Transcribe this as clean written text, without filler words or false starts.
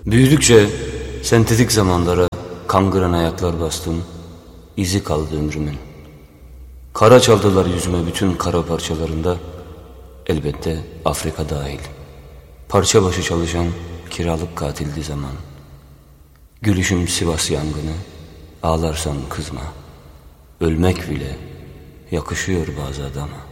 Büyüdükçe sentetik zamanlara kangren ayaklar bastım, izi kaldı ömrümün. Kara çaldılar yüzüme bütün kara parçalarında, elbette Afrika dahil. Parça başı çalışan kiralık katildi zaman. Gülüşüm Sivas yangını, ağlarsan kızma. Ölmek bile yakışıyor bazı adama.